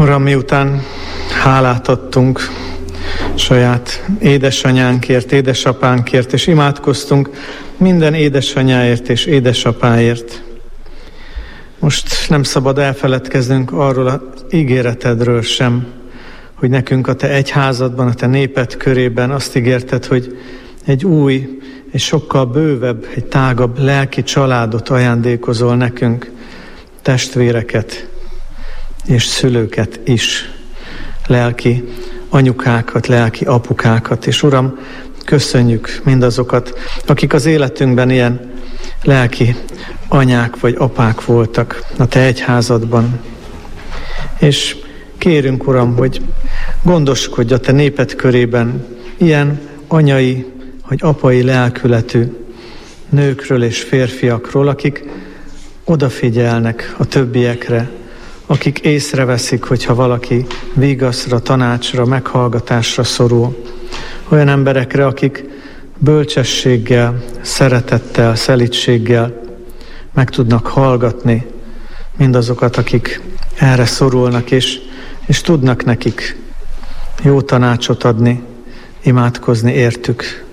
Uram, miután hálát adtunk saját édesanyánkért, édesapánkért, és imádkoztunk minden édesanyáért és édesapáért, most nem szabad elfeledkeznünk arról az ígéretedről sem, hogy nekünk a te egyházadban, a te néped körében azt ígérted, hogy egy új, egy sokkal bővebb, egy tágabb lelki családot ajándékozol nekünk, testvéreket és szülőket is, lelki anyukákat, lelki apukákat. És Uram, köszönjük mindazokat, akik az életünkben ilyen lelki anyák vagy apák voltak a te egyházadban. És kérünk, Uram, hogy gondoskodj a te néped körében ilyen anyai vagy apai lelkületű nőkről és férfiakról, akik odafigyelnek a többiekre, akik észreveszik, hogyha valaki vigaszra, tanácsra, meghallgatásra szorul. Olyan emberekre, akik bölcsességgel, szeretettel, szelídséggel meg tudnak hallgatni mindazokat, akik erre szorulnak, és tudnak nekik jó tanácsot adni, imádkozni értük.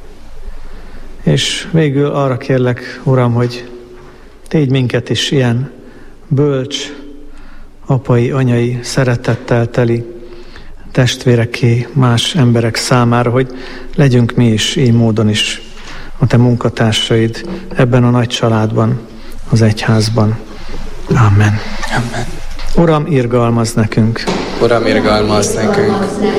És végül arra kérlek, Uram, hogy tégy minket is ilyen bölcs, apai, anyai, szeretettel teli testvéreké más emberek számára, hogy legyünk mi is így módon is a te munkatársaid ebben a nagy családban, az egyházban. Amen. Amen. Uram, irgalmazz nekünk. Uram, irgalmazz nekünk.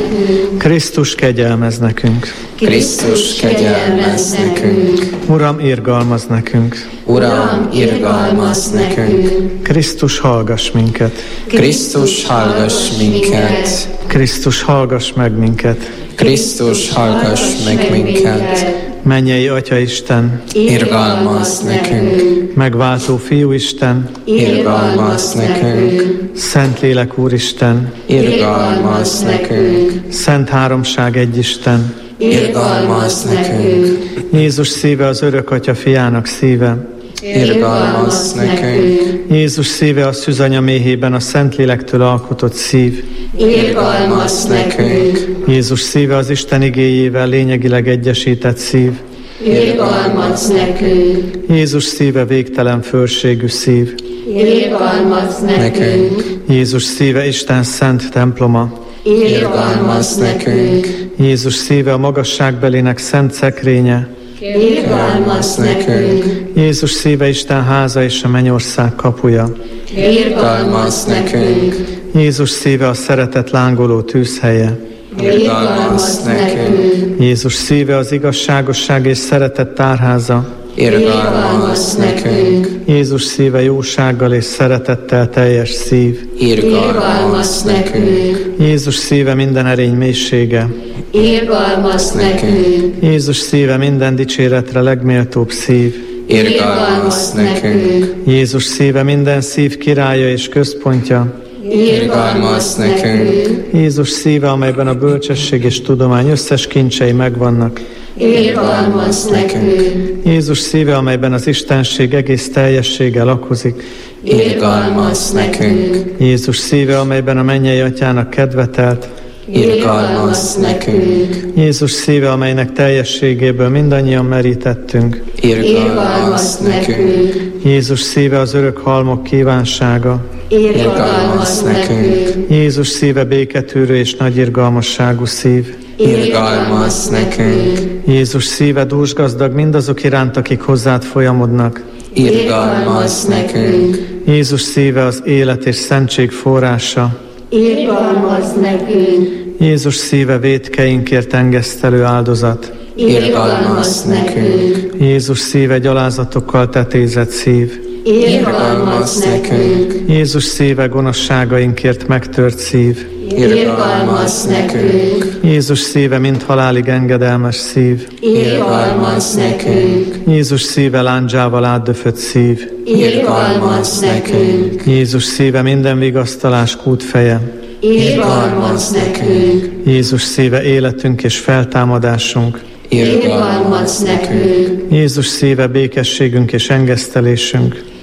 Krisztus, kegyelmezz nekünk. Krisztus, kegyelmezz nekünk. Uram, irgalmazz nekünk. Uram, irgalmazz nekünk. Krisztus, hallgass minket. Krisztus, hallgass minket. Krisztus, hallgass meg minket. Krisztus, hallgass meg minket. Mennyei Atya Isten, irgalmazz nekünk. Megváltó Fiú Isten, irgalmazz nekünk. Szentlélek Úristen, irgalmazz nekünk. Szent Háromság egy Isten, irgalmazz nekünk. Jézus szíve az örök Atya Fiának szíve, irgalmazz nekünk. Jézus szíve a szűzanya méhében a Szentlélektől alkotott szív, irgalmazz nekünk. Jézus szíve az Isten igéjével lényegileg egyesített szív, irgalmazz nekünk. Jézus szíve végtelen fölségű szív, irgalmazz nekünk. Jézus szíve Isten szent temploma, irgalmazz nekünk. Jézus szíve a magasságbelének szent szekrénye, irgalmazz nekünk. Jézus szíve Isten háza és a mennyország kapuja, irgalmazz nekünk. Jézus szíve a szeretet lángoló tűzhelye, irgalmazz nekünk. Jézus szíve az igazságosság és szeretet tárháza, irgalmazz nekünk. Jézus szíve jósággal és szeretettel teljes szív, irgalmazz nekünk. Jézus szíve minden erény mélysége, irgalmazz nekünk. Jézus szíve minden dicséretre legméltóbb szív, irgalmazz nekünk. Jézus szíve minden szív királya és központja, irgalmazz nekünk. Jézus szíve, amelyben a bölcsesség és tudomány összes kincsei megvannak, irgalmazz nekünk. Jézus szíve, amelyben az Istenség egész teljessége lakozik, irgalmazz nekünk. Jézus szíve, amelyben a mennyei Atyának kedve telt, irgalmazz nekünk. Jézus szíve, amelynek teljességéből mindannyian merítettünk, irgalmazz nekünk. Jézus szíve az örök halmok kívánsága, irgalmazz nekünk. Jézus szíve béketűrő és nagy irgalmasságú szív, irgalmazz nekünk. Jézus szíve dúsgazdag mindazok iránt, akik hozzád folyamodnak, irgalmazz nekünk. Jézus szíve az élet és szentség forrása, irgalmazz nekünk. Jézus szíve vétkeinkért engesztelő áldozat, irgalmazz nekünk. Jézus szíve gyalázatokkal tetézett szív, irgalmazz nekünk. Jézus szíve gonoszságainkért megtört szív, irgalmazz nekünk. Jézus szíve mind halálig engedelmes szív, irgalmazz nekünk. Jézus szíve lándzsával átdöfött szív, irgalmazz nekünk. Jézus szíve minden vigasztalás kútfeje, irgalmazz nekünk. Jézus szíve életünk és feltámadásunk, irgalmazz nekünk. Jézus szíve békességünk és engesztelésünk,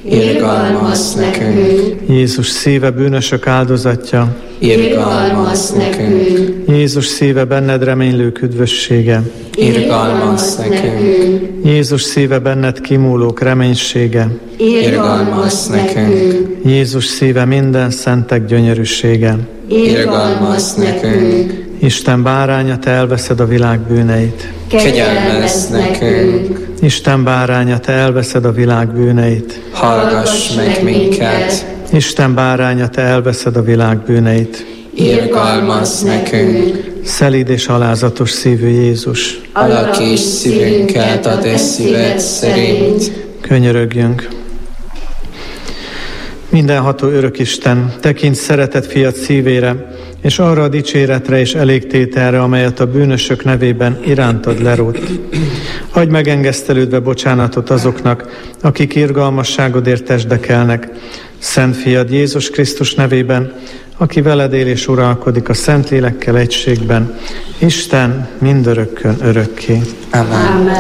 irgalmazz nekünk. Jézus szíve bűnösök áldozatja, Irgalmazz nekünk. Jézus szíve benned reménylők üdvössége, Irgalmazz nekünk. Jézus szíve benned kimúlók reménysége, Irgalmazz nekünk. Jézus szíve minden szentek gyönyörűsége. Irgalmazz nekünk. Isten báránya, te elveszed a világ bűneit. Kegyelmezz nekünk. Isten báránya, te elveszed a világ bűneit. Hallgass meg minket. Isten báránya, te elveszed a világ bűneit. Irgalmazz nekünk. Szelíd és alázatos szívű Jézus, Alakíts szívünket a te szíved szerint. könyörögjünk. Mindenható Örökisten, tekints szeretett fiad szívére, és arra a dicséretre és elégtételre, amelyet a bűnösök nevében irántad lerótt. Adj megengesztelődve bocsánatot azoknak, akik irgalmasságodért testdekelnek. Szent fiad Jézus Krisztus nevében, aki veled él és uralkodik a Szentlélekkel egységben, Isten mindörökkön örökké. Amen.